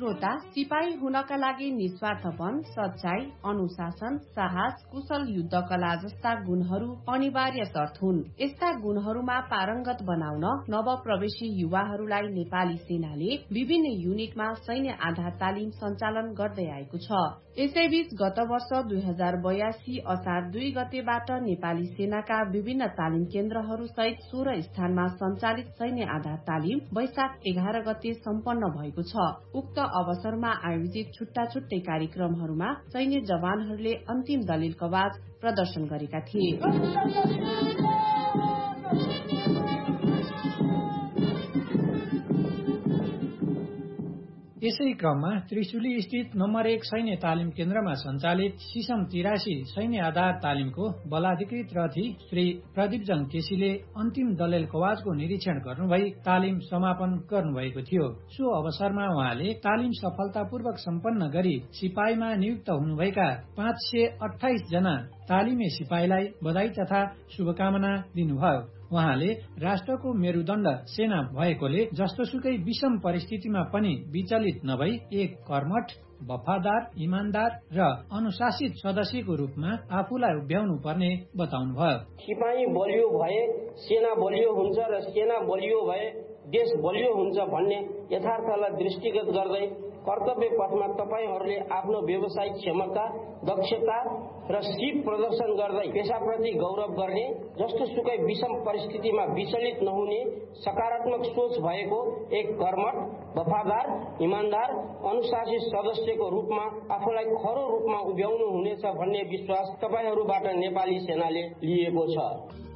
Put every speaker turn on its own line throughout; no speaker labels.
श्रोता, सिपाही हुनका लागि निस्वार्थपन, सच्चाई, अनुशासन, साहस, कुशल युद्ध कला जस्ता गुणहरू अनिवार्य शर्त हुन्। यस्ता गुणहरूमा पारंगत बनाउन नवप्रवेशी युवाहरूलाई नेपाली सेनाले विभिन्न युनिटमा सैन्य आधार तालिम सञ्चालन गर्दै आएको छ। यसैबीच गत वर्ष 2082 असार 2 गतेबाट नेपाली सेनाका विभिन्न तालिम केन्द्रहरू सहित 16 स्थानमा सञ्चालित सैन्य आधार तालिम वैशाख 11 गते सम्पन्न भएको छ। उक्त अवसरमा आयोजित छुट्टा छुट्टै कार्यक्रमहरूमा सैन्य जवानहरूले अन्तिम दलिल कवाज प्रदर्शन गरेका थिए।
यसै क्रममा त्रिशुली स्थित नम्बर 1 सैन्य तालिम केन्द्रमा सञ्चालित सिसम 83 सैन्य आधार तालिमको बलाधिकृत रथी श्री प्रदीपजन केसीले अन्तिम दलेल कवाजको निरीक्षण गर्नुभई तालिम समापन गर्नुभएको थियो। सो अवसरमा उहाँले तालिम सफलतापूर्वक सम्पन्न गरी सिपाहीमा नियुक्त हुनुभएका 528 जना तालिमे सिपाहीलाई बधाई तथा शुभकामना दिनुभयो। उहाँले राष्ट्रको मेरुदण्ड सेना भएकोले जस्तोसुकै विषम परिस्थितिमा पनि विचलित नभई एक कर्मठ, वफादार, इमान्दार र अनुशासित सदस्यको रूपमा आफूलाई उभ्याउनु पर्ने बताउनुभयो।
सिपाही बलियो भए सेना बलियो हुन्छ र सेना बलियो भए देश बलियो हुन्छ भन्ने यथार्थलाई दृष्टिगत गर्दै कर्तव्य पथमा तपाईहरूले आफ्नो व्यवसायिक क्षमता, दक्षता र सिप प्रदर्शन गर्दै पेशाप्रति गौरव गर्ने, जस्तोसुकै विषम परिस्थितिमा विचलित नहुने सकारात्मक सोच भएको एक कर्मठ, वफादार, इमान्दार, अनुशासित सदस्यको रूपमा आफूलाई खरो रूपमा उभ्याउनु हुनेछ भन्ने विश्वास तपाईहरूबाट नेपाली सेनाले लिएको छ।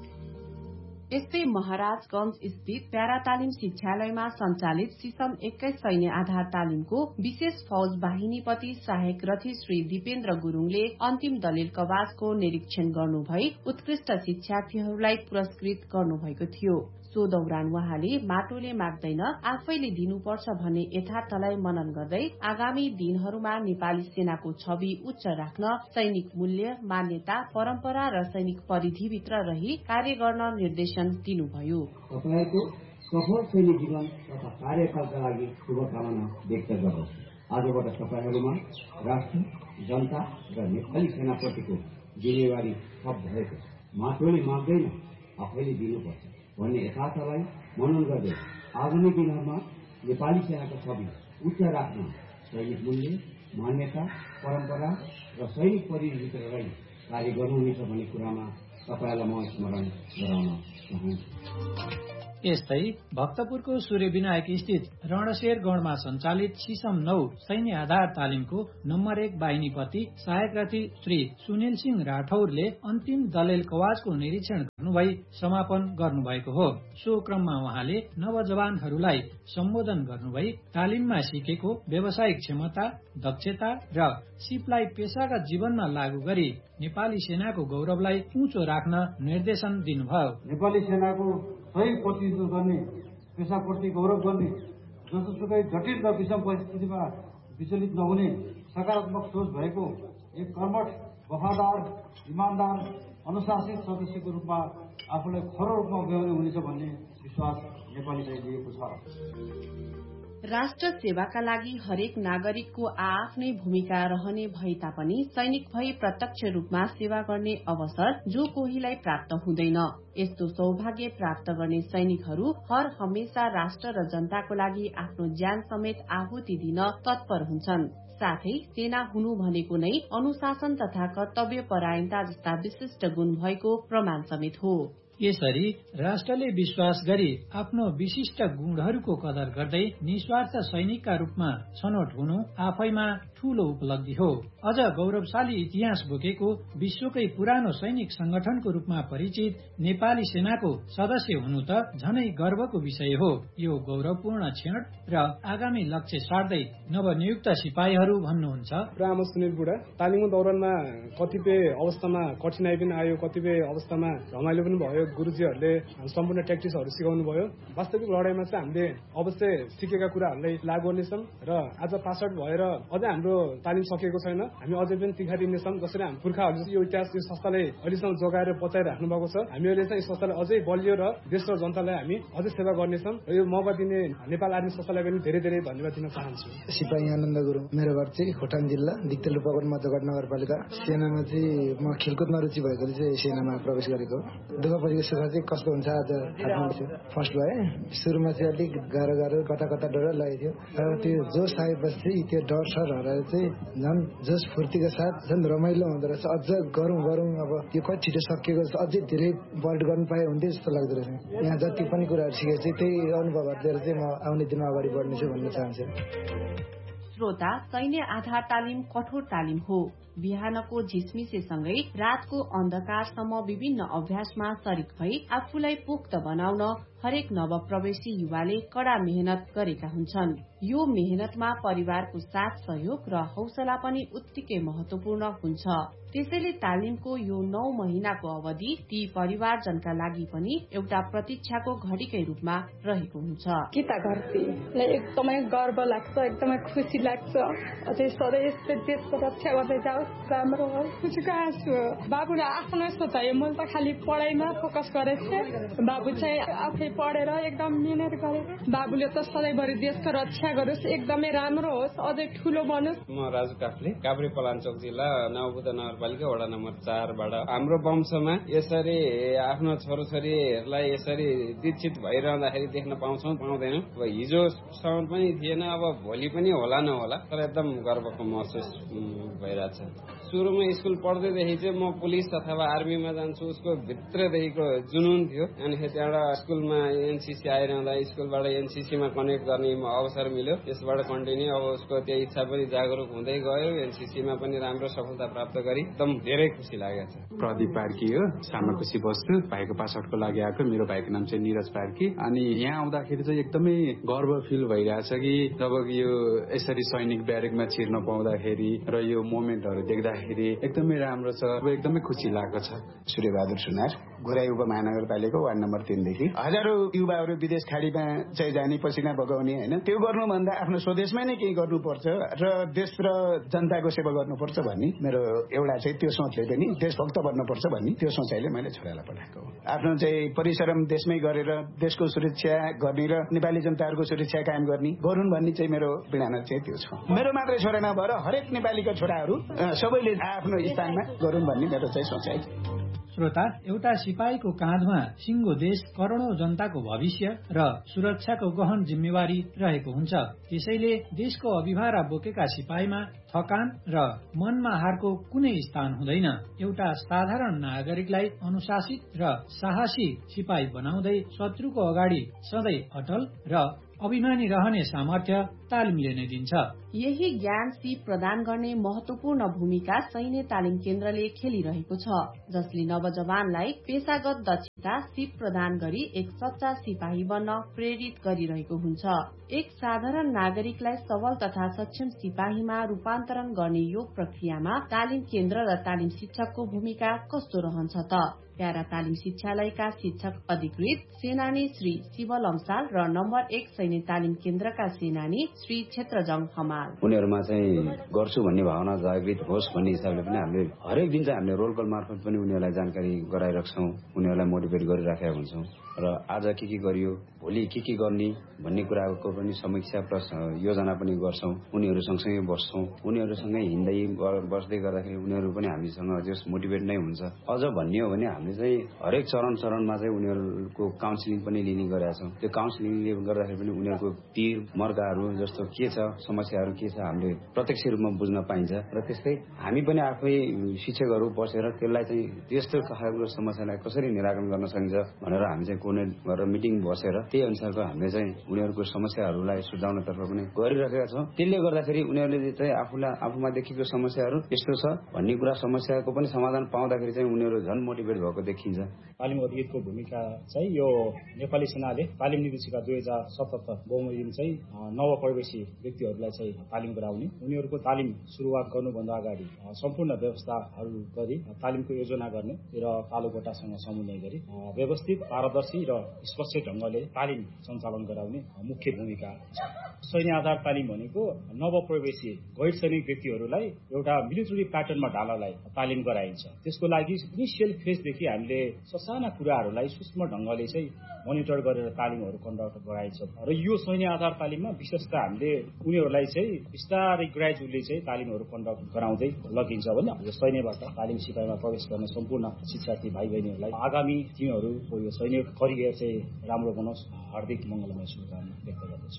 यस्तै महाराजगंज स्थित प्यारा तालिम शिक्षालयमा सञ्चालित सिसम 21 सैन्य आधार तालिमको विशेष फौज वाहिनीपति सहायक रथी श्री दिपेन्द्र गुरूङले अन्तिम दलिल कवाजको निरीक्षण गर्नुभई उत्कृष्ट शिक्षार्थीहरूलाई पुरस्कृत गर्नुभएको थियो। सो दौरान उहाँले माटोले माग्दैन आफैले दिनुपर्छ भन्ने यथार्थलाई मनन गर्दै आगामी दिनहरूमा नेपाली सेनाको छवि उच्च राख्न सैनिक मूल्य, मान्यता, परम्परा र सैनिक परिधिभित्र रही कार्य गर्न निर्देशन दिनुभयो।
तपाईको सफल सैनिक जीवन तथा कार्यकालका लागि शुभकामना व्यक्त गर्दछु। आजबाट तपाईहरूमा राष्ट्र, जनता र नेपाली सेनाप्रतिको जिम्मेवारी थप भएको छ। माटोले माग्दैन आफैले दिनुपर्छ भन्ने यथार्थलाई मनन गर्दै आगामी दिनहरूमा नेपाली सेनाको छवि उच्च राख्न सैनिक मूल्य, मान्यता, परम्परा र सैनिक परिधिभित्र रही कार्य गर्नुहुनेछ भन्ने कुरामा तपाईलाई म स्मरण गराउन चाहन्छु।
यस्तै भक्तपुरको सूर्यविनायक स्थित रणशेरगढमा सञ्चालित सिसम 9 सैन्य आधार तालिमको नम्बर 1 वाहिनीपति सहायक रथी श्री सुनिल सिंह राठौरले अन्तिम दलेल कवाजको निरीक्षण गर्नुभई समापन गर्नुभएको हो। सो क्रममा उहाँले नवजवानहरूलाई सम्बोधन गर्नुभई तालिममा सिकेको व्यावसायिक क्षमता, दक्षता र सिपलाई पेशागत जीवनमा लागू गरी नेपाली सेनाको गौरवलाई उँचो राख्न निर्देशन दिनुभयो।
नेपाली सेनाको सही प्रतिनिधित्व गर्ने, पेशाप्रति गौरव गर्ने, जस्तोसुकै जटिल र विषम परिस्थितिमा विचलित नहुने सकारात्मक सोच भएको एक कर्मठ, वफादार, इमान्दार, अनुशासित सदस्यको रूपमा आफूलाई खरो रूपमा उभ्याउने हुनेछ भन्ने विश्वास नेपालीलाई लिएको छ।
राष्ट्र सेवाका लागि हरेक नागरिकको आफ्नै भूमिका रहने भए तापनि सैनिक भई प्रत्यक्ष रूपमा सेवा गर्ने अवसर जो कोहीलाई प्राप्त हुँदैन। यस्तो सौभाग्य प्राप्त गर्ने सैनिकहरू हर हमेशा राष्ट्र र जनताको लागि आफ्नो ज्यान समेत आहुति दिन तत्पर हुन्छन्। साथै सेना हुनु भनेको नै अनुशासन तथा कर्तव्य परायणता जस्ता विशिष्ट गुण भएको प्रमाण समेत हो।
यसरी राष्ट्रले विश्वास गरी आफ्नो विशिष्ट गुणहरूको कदर गर्दै निस्वार्थ सैनिकका रूपमा छनौट हुनु आफैमा ठूलो उपलब्धि हो। अझ गौरवशाली इतिहास बोकेको विश्वकै पुरानो सैनिक संगठनको रूपमा परिचित नेपाली सेनाको सदस्य हुनु त झनै गर्वको विषय हो। यो गौरवपूर्ण क्षण र आगामी लक्ष्य सार्दै नवनियुक्त सिपाहीहरू भन्नुहुन्छ।
राम सुनिल बुढा, तालिमको दौरानमा कतिपय अवस्थामा कठिनाई पनि आयो, कतिपय अवस्थामा रमाइलो पनि भयो, गुरुजीहरूले सम्पूर्ण ट्याक्टिक्सहरू सिकाउनु भयो। वास्तविक लडाइँमा चाहिँ हामीले अवश्य सिकेका कुराहरूलाई लागू गर्नेछौँ र आज पास आउट भएर अझै हाम्रो तालिम सकिएको छैन। हामी अझै पनि तिखारिनेछौँ। जसरी हामी पुर्खाहरूले यो इतिहास यो संस्थाले अहिलेसम्म जोगाएर बचाइराख्नु भएको छ। हामीहरूले चाहिँ यो संस्थालाई अझै बलियो र देश र जनतालाई हामी अझै सेवा गर्नेछौँ र यो मौका दिने नेपाल आर्मी संस्थालाई पनि धेरै धेरै धन्यवाद दिन चाहन्छु।
सिपाही आनन्द गुरुङ, मेरो घर चाहिँ खोटाङ जिल्ला दिक्तेल रूपगढ मध्यगढ नगरपालिका। सेनामा चाहिँ म खेलकुदमा रुचि भएकोले चाहिँ सेनामा प्रवेश गरेको। दुःख परेको सुख चाहिँ कस्तो हुन्छ आज थाहा पाउँछु। फर्स्ट भए सुरुमा चाहिँ अलिक गाह्रो कता कता डर लागेको थियो, तर त्यो जोस आएपछि त्यो डर सर हराएर चाहिँ झन् जोस फुर्तीको साथ झन् रमाइलो हुँदो रहेछ। अझ गरौँ अब यो कति छिटो सकिएको छ, अझै धेरै वर्ल्ड गर्नु पाए हुन्थ्यो जस्तो लाग्दो रहेछ। यहाँ जति पनि कुराहरू सिकेको चाहिँ त्यही अनुभवहरू दिएर चाहिँ म आउने दिनमा अगाडि बढ्नेछु भन्न चाहन्छु।
श्रोता, सैन्य आधार तालिम कठोर तालिम हो। बिहानको झिसमिसेसँगै रातको अन्धकारसम्म विभिन्न अभ्यासमा सरिक भई आफूलाई पुख्त बनाउन हरेक नवप्रवेशी युवाले कड़ा मेहनत गरेका हुन्छन्। यो मेहनतमा परिवारको साथ सहयोग र हौसला पनि उत्तिकै महत्वपूर्ण हुन्छ। त्यसैले तालिमको यो 9 महिनाको अवधि ती परिवारजनका लागि पनि एउटा प्रतीक्षाको घडीकै रूपमा रहेको हुन्छ।
गीता घरतीलाई एकदमै गर्व लाग्छ, एकदमै खुसी लाग्छ। अझै सधैँ यस्तै देशको रक्षा गर्दै जाओस्, राम्रो होस्। खुसीको आँसु हो। बाबुले आफ्नै सोचायो, मैले त खालि पढाइमा फोकस गरेको थिएँ। बाबु चाहिँ आफै पढेर एकदम मिहिनेत गरे। बाबुले त सधैँभरि देशको रक्षा गरोस्, एकदमै राम्रो होस्, अझै ठुलो बनोस्।
म राजु काफ्ले, काभ्रे पलाञ्चोक जिल्ला नवबुद्ध नगरपालिका वडा नम्बर 4 बाट। हाम्रो वंशमा यसरी आफ्नो छोराछोरीहरूलाई यसरी दीक्षित भइरहँदाखेरि देख्न पाउँदैनौँ। अब हिजोसम्म पनि थिएन, अब भोलि पनि होला नहोला, तर एकदम गर्वको महसुस भइरहेछ। सुरुमा स्कुल पढ्दैदेखि चाहिँ म पुलिस अथवा आर्मीमा जान्छु, उसको भित्रदेखिको जुनुन थियो। अनि त्यहाँबाट स्कुलमा एनसीसी आइरहँदा स्कुलबाट एनसीसीमा कनेक्ट गर्ने अवसर मिल्यो। त्यसबाट कन्टिन्यू अब उसको त्यो इच्छा पनि जागरुक हुँदै गयो। एनसीसीमा पनि राम्रो सफलता प्राप्त गरी एकदम धेरै खुसी लागेको छ।
प्रदीप पार्की हो, सामाकोशी बस्छु। भाइको पासआउटको लागि आएको। मेरो भाइको नाम चाहिँ निरज पार्की। अनि यहाँ आउँदाखेरि चाहिँ एकदमै गर्व फिल भइरहेछ कि जब यो यसरी सैनिक ब्यारेकमा छिर्न पाउँदाखेरि र यो मोमेन्टहरू देख्दाखेरि एकदमै राम्रो छ, एकदमै खुसी लागेको छ।
सूर्यबहादुर सुनार, गोराई उपमहानगरपालिका वार्ड नम्बर 3 देखि। हजारौं युवाहरू विदेश खाडीमा चाहिँ जाने, पसिना बगाउने हैन, त्यो गर्नुभन्दा आफ्नो स्वदेशमा नै केही गर्नुपर्छ र देश र जनताको सेवा गर्नुपर्छ भन्ने मेरो एउटा चाहिँ त्यो सोचले पनि देशभक्त बन्नुपर्छ भन्ने त्यो सोचाइले मैले छोरालाई पठाएको हो। आफ्नो चाहिँ परिश्रम देशमै गरेर देशको सुरक्षा गर्ने र नेपाली जनताहरूको सुरक्षा कायम गर्ने गरून् भन्ने चाहिँ मेरो प्रेरणा चाहिँ त्यो छ। मेरो मात्रै छोरा नभएर हरेक नेपालीका छोराहरू सबैले आफ्नो स्थानमा गरून् भन्ने मेरो चाहिँ सोचाइ।
श्रोता, एउटा सिपाहीको काँधमा सिङ्गो देश, करोडौं जनताको भविष्य र सुरक्षाको गहन जिम्मेवारी रहेको हुन्छ। त्यसैले देशको अभिभारा बोकेका सिपाहीमा थकान र मनमा हारको कुनै स्थान हुँदैन। एउटा साधारण नागरिकलाई अनुशासित र साहसी सिपाही बनाउँदै शत्रुको अगाडि सधैँ अटल र अभिमानी रहने सामर्थ्य तालिमले नै दिन्छ।
यही ज्ञान सिप प्रदान गर्ने महत्वपूर्ण भूमिका सैन्य तालिम केन्द्रले खेलिरहेको छ, जसले नवजवानलाई पेशागत दक्षता सिप प्रदान गरी एक सच्चा सिपाही बन्न प्रेरित गरिरहेको हुन्छ। एक साधारण नागरिकलाई सबल तथा सक्षम सिपाहीमा रूपान्तरण गर्ने यो प्रक्रियामा तालिम केन्द्र र तालिम शिक्षकको भूमिका कस्तो रहन्छ त? प्यारा तालिम शिक्षालयका शिक्षक अधिकृत सेनानी श्री शिव लम्साल र नम्बर 1 सैन्य तालिम केन्द्रका सेनानी श्री क्षेत्रजङ हमाल।
उनीहरूमा चाहिँ गर्छु भन्ने भावना जागृत होस् भन्ने हिसाबले पनि हामीले हरेक दिन चाहिँ हामीले रोल कल मार्फत पनि उनीहरूलाई जानकारी गराइराख्छौँ, उनीहरूलाई मोटिभेट गरिराखेका हुन्छौँ र आज के गरियो, भोलि के गर्ने भन्ने कुराको पनि समीक्षा प्लस योजना पनि गर्छौँ। उनीहरू सँगसँगै बस्छौँ, उनीहरूसँगै हिँड्दै बस्दै गर्दाखेरि उनीहरू पनि हामीसँग जस मोटिभेट नै हुन्छ। अझ भन्ने हो भने हामीले चाहिँ हरेक चरणमा चाहिँ उनीहरूको काउन्सिलिङ पनि लिने गरेका छौँ। त्यो काउन्सिलिङले गर्दाखेरि पनि उनीहरूको पीर मर्काहरू जस्तो के छ, समस्याहरू के छ, हामीले प्रत्यक्ष रूपमा बुझ्न पाइन्छ र त्यस्तै हामी पनि आफै शिक्षकहरू बसेर त्यसलाई चाहिँ त्यस्तो खालको समस्यालाई कसरी निराकरण गर्न सकिन्छ भनेर हामी चाहिँ कोर्डिनेट गरेर मिटिङ बसेर त्यही अनुसारको हामीले चाहिँ उनीहरूको समस्याहरूलाई सुझाउनतर्फ पनि गरिरहेका छौँ। त्यसले गर्दाखेरि उनीहरूले चाहिँ आफूमा देखेको समस्याहरू यस्तो छ भन्ने कुरा, समस्याको पनि समाधान पाउँदाखेरि चाहिँ उनीहरू झन् मोटिभेट भएको भएको देखिन्छ।
तालिम अधिकृतको भूमिका चाहिँ यो नेपाली सेनाले तालिम निर्देशिका 2077 बमोजिम चाहिँ नवप्रवेशी व्यक्तिहरूलाई चाहिँ तालिम गराउने, उनीहरूको तालिम सुरुवात गर्नुभन्दा अगाडि सम्पूर्ण व्यवस्थाहरू गरी तालिमको योजना गर्ने र कालोकोटासँग समन्वय गरी व्यवस्थित, पारदर्शी र स्पष्ट ढंगले तालिम सञ्चालन गराउने मुख्य भूमिका छ। सैन्य आधार तालिम भनेको नवप्रवेशी गैर सैनिक व्यक्तिहरूलाई एउटा मिलिटरी प्याटर्नमा ढाल्नलाई तालिम गराइन्छ। त्यसको लागि इनिसियल फेजदेखि हामीले साना कुराहरूलाई सूक्ष्म ढंगले चाहिँ मोनिटर गरेर तालिमहरू कन्डक्ट गराइन्छ र यो सैन्य आधार तालिममा विशेषतः हामीले उनीहरूलाई चाहिँ बिस्तारै ग्रेजुअली चाहिँ तालिमहरू कन्डक्ट गराउँदै लगिन्छ भने यो सैन्यबाट तालिम सिपाहीमा प्रवेश गर्ने सम्पूर्ण शिक्षार्थी भाइ बहिनीहरूलाई आगामी दिनहरूको यो सैनिक करियर चाहिँ राम्रो बनोस्, हार्दिक मङ्गलमय शुभकामना व्यक्त गर्दछु।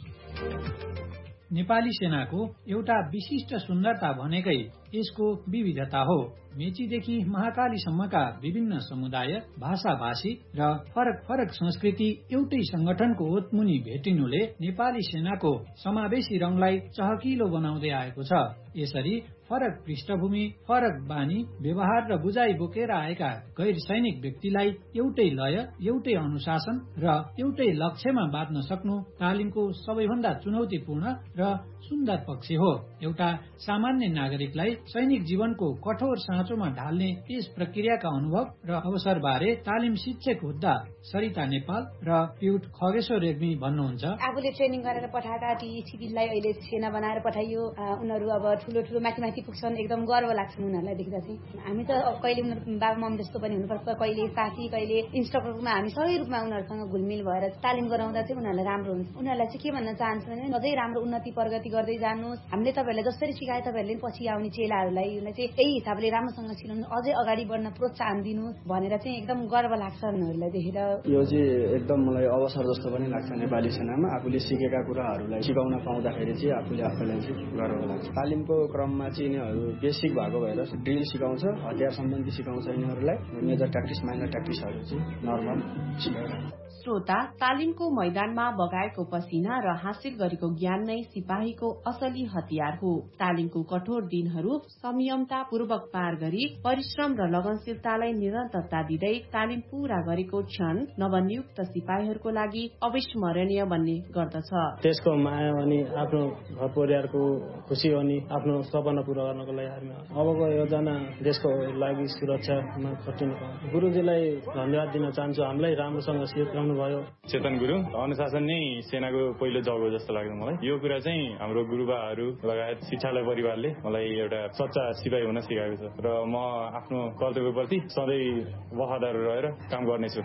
नेपाली सेनाको एउटा विशिष्ट सुन्दरता भनेकै यसको विविधता हो। मेचीदेखि महाकालीसम्मका विभिन्न समुदाय, भाषाभाषी र फरक फरक संस्कृति एउटै संगठनको ओतमुनि भेटिनुले नेपाली सेनाको समावेशी रंगलाई चहकिलो बनाउँदै आएको छ। यसरी फरक पृष्ठभूमि, फरक बानी, व्यवहार र बुझाइ बोकेर आएका गैर सैनिक व्यक्तिलाई एउटै लय, एउटै अनुशासन र एउटै लक्ष्यमा बाँध्न सक्नु तालिमको सबैभन्दा चुनौतीपूर्ण र सुन्दर पक्ष हो। एउटा सामान्य नागरिकलाई सैनिक जीवनको कठोर साँचोमा ढाल्ने यस प्रक्रियाका अनुभव र अवसर बारे तालिम शिक्षक हुँदा सरिता नेपाल र प्युट खगेश्वर रेग्मी भन्नुहुन्छ।
आफूले ट्रेनिङ गरेर पठाएका ती सिभिललाई अहिले सेना बनाएर पठाइयो, उनीहरू अब ठुलो ठुलो माथि पुग्छन्, एकदम गर्व लाग्छ उनीहरूलाई देख्दा चाहिँ। हामी त कहिले उनीहरू बाबा मम जस्तो पनि हुनुपर्छ, कहिले साथी, कहिले इन्स्ट्रक्टरमा हामी सबै रूपमा उनीहरूसँग घुलमिल भएर तालिम गराउँदा चाहिँ उनीहरूलाई राम्रो हुन्छ। उनीहरूलाई चाहिँ के भन्न चाहन्छु भने अझै राम्रो उन्नति प्रगति गर्दै जानुहोस्। हामीले तपाईँहरूलाई जसरी सिकाए तपाईँहरूले पछि आउने चेलाहरूलाई चाहिँ यही हिसाबले राम्रोसँग सिकाउनु, अझै अगाडि बढ्न प्रोत्साहन दिनु भनेर चाहिँ एकदम गर्व लाग्छ उनीहरूलाई देखेर।
यो चाहिँ एकदम मलाई अवसर जस्तो पनि लाग्छ। नेपाली सेनामा आफूले सिकेका कुराहरूलाई सिकाउन पाउँदाखेरि चाहिँ आफूलाई चाहिँ गर्व लाग्छ। तालिमको क्रममा चाहिँ यिनीहरू बेसिक भएको भएर ड्रिल सिकाउँछ, हतियार सम्बन्धी सिकाउँछ यिनीहरूलाई, मेजर ट्याक्टिस माइनर ट्याक्टिसहरू चाहिँ नर्मल सिकाएर।
श्रोता, तालिमको मैदानमा बगाएको पसिना र हासिल गरेको ज्ञान नै सिपाहीको असली हतियार हो। तालिमको कठोर दिनहरू संयमतापूर्वक पार गरी परिश्रम र लगनशीलतालाई निरन्तरता दिँदै तालिम पूरा गरेको क्षण नवनियुक्त सिपाहीहरूको लागि अविस्मरणीय बन्ने गर्दछ।
त्यसको माया अनि आफ्नो घर परिवारको खुसी अनि आफ्नो सपना पूरा गर्नको लागि अबको योजना देशको लागि सुरक्षामा खटिनु। गुरुजीलाई धन्यवाद दिन चाहन्छु, हामीलाई राम्रोसँग सिकाउनु भयो।
चेतन गुरुङ, अनुशासन नै सेनाको पहिलो जब हो जस्तो लाग्छ मलाई। यो कुरा चाहिँ हाम्रो गुरुबाहरू लगायत शिक्षालय परिवारले मलाई एउटा सच्चा सिपाही हुन सिकाएको छ र म आफ्नो कर्तव्यप्रति सधैँ वफादार रहेर काम गर्नेछु।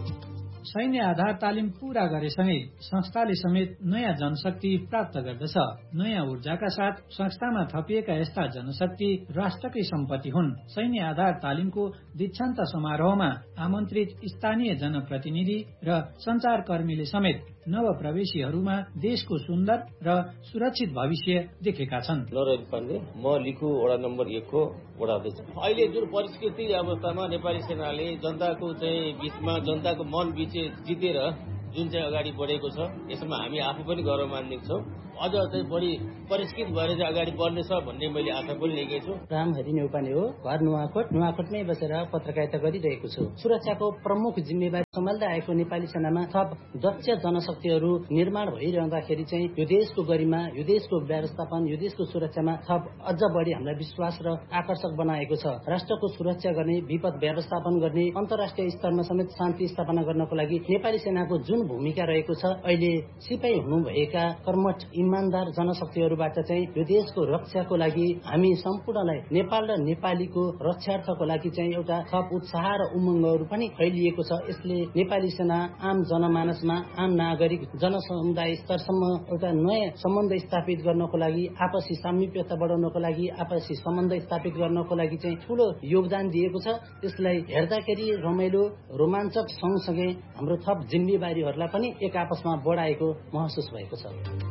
सैन्य आधार तालिम पूरा गरेसँगै संस्थाले समेत नयाँ जनशक्ति प्राप्त गर्दछ। नयाँ ऊर्जाका साथ संस्थामा थपिएका यस्ता जनशक्ति राष्ट्रकै सम्पत्ति हुन्। सैन्य आधार तालिमको दीक्षान्त समारोहमा आमन्त्रित स्थानीय जनप्रतिनिधि र संचारकर्मीले समेत नवप्रवेशीहरूमा देशको सुन्दर र सुरक्षित भविष्य देखेका छन्।
नरेन्द्र पाण्डे, म लिखु वडा नम्बर 1 को वडा अध्यक्ष। अहिले जुन परिस्थिति अवस्थामा नेपाली सेनाले जनताको चाहिँ बीचमा जनताको मन बीच जितेर जुन चाहिँ अगाडि बढेको छ, यसमा हामी आफू पनि गौरव मान्नेछौँ। अझ चाहिँ बढी परिष्कृत भएर चाहिँ अगाडि बढ्नेछ भन्ने मैले आशा पनि लिएको छु।
रामहरि नेउपाने हो, घर नुवाकोटमै बसेर पत्रकारिता गरिरहेको छु। सुरक्षाको प्रमुख जिम्मेवारी सम्हाल्दै आएको नेपाली सेनामा थप दक्ष जनशक्तिहरू निर्माण भइरहँदाखेरि चाहिँ यो देशको गरिमा, यो देशको व्यवस्थापन, यो देशको सुरक्षामा थप अझ बढी हामीलाई विश्वास र आकर्षक बनाएको छ। राष्ट्रको सुरक्षा गर्ने, विपद व्यवस्थापन गर्ने, अन्तर्राष्ट्रिय स्तरमा समेत शान्ति स्थापना गर्नको लागि नेपाली सेनाको जुन भूमिका रहेको छ, अहिले सिपाही हुनुभएका कर्मठ इमानदार जनशक्तिहरूबाट चाहिँ यो देशको रक्षाको लागि हामी सम्पूर्णलाई नेपाल र नेपालीको रक्षार्थको लागि चाहिँ एउटा थप उत्साह र उमङ्गहरू पनि फैलिएको छ। यसले नेपाली सेना आम जनमानसमा, आम नागरिक जनसमुदाय स्तरसम्म एउटा नयाँ सम्बन्ध स्थापित गर्नको लागि, आपसी सामिप्यता बढाउनको लागि, आपसी सम्बन्ध स्थापित गर्नको लागि चाहिँ ठूलो योगदान दिएको छ। यसलाई हेर्दाखेरि रमाइलो, रोमाञ्चक सँगसँगै हाम्रो थप जिम्मेवारीहरूलाई पनि एक आपसमा बढाएको महसुस भएको छ।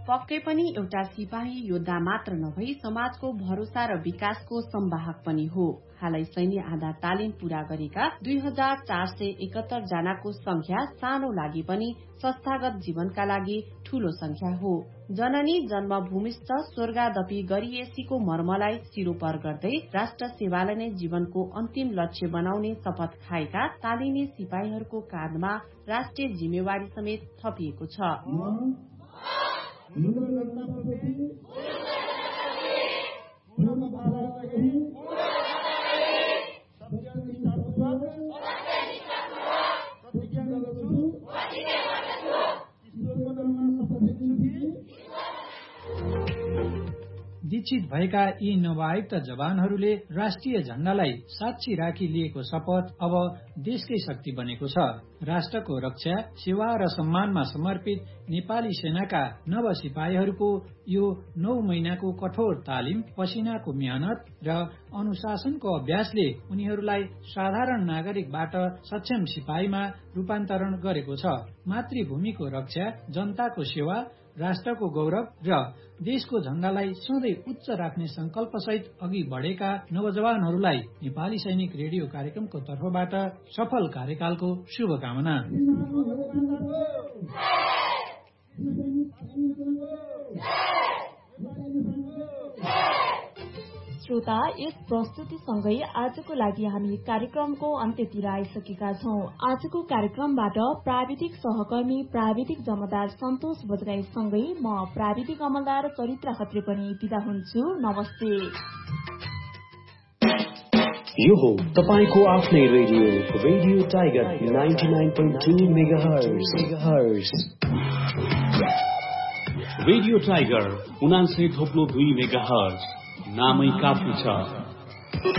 पक्कै पनि एउटा सिपाही योद्धा मात्र नभई समाजको भरोसा र विकासको संवाहक पनि हो। हालै सैन्य आधार तालिम पूरा गरेका 2471 जनाको संख्या सानो लागि पनि संस्थागत जीवनका लागि ठूलो संख्या हो। जननी जन्मभूमिस्थ स्वर्गादपि गरिएसीको मर्मलाई सिरोपर गर्दै राष्ट्र सेवालाई नै जीवनको अन्तिम लक्ष्य बनाउने शपथ खाएका तालिमी सिपाहीहरूको काँधमा राष्ट्रिय जिम्मेवारी समेत थपिएको छ।
दीक्षित भएका यी नवआयुक्त जवानहरूले राष्ट्रिय झण्डालाई साक्षी राखी लिएको शपथ अब देशकै शक्ति बनेको छ। राष्ट्रको रक्षा, सेवा र सम्मानमा समर्पित नेपाली सेनाका नव सिपाहीहरूको यो 9 महिनाको कठोर तालिम, पसिनाको मेहनत र अनुशासनको अभ्यासले उनीहरूलाई साधारण नागरिकबाट सक्षम सिपाहीमा रूपान्तरण गरेको छ। मातृभूमिको रक्षा, जनताको सेवा, राष्ट्रको गौरव र देशको झण्डालाई सधैँ उच्च राख्ने संकल्पसहित अघि बढेका नवजवानहरूलाई नेपाली सैनिक रेडियो कार्यक्रमको तर्फबाट सफल कार्यकालको शुभकामना।
श्रोता, यस प्रस्तुतिसँगै आजको लागि हामी कार्यक्रमको अन्त्यतिर आइसकेका छौं। आजको कार्यक्रमबाट प्राविधिक सहकर्मी प्राविधिक जमदार सन्तोष बजगाईसँगै म प्राविधिक अमलदार चरित्र खत्री पनि बिदा हुन्छु। नमस्ते।
यो हो तपाईको आफ्नै radio tiger 99.2 megahertz. Radio tiger 99.2 megahertz नामै काफी छ।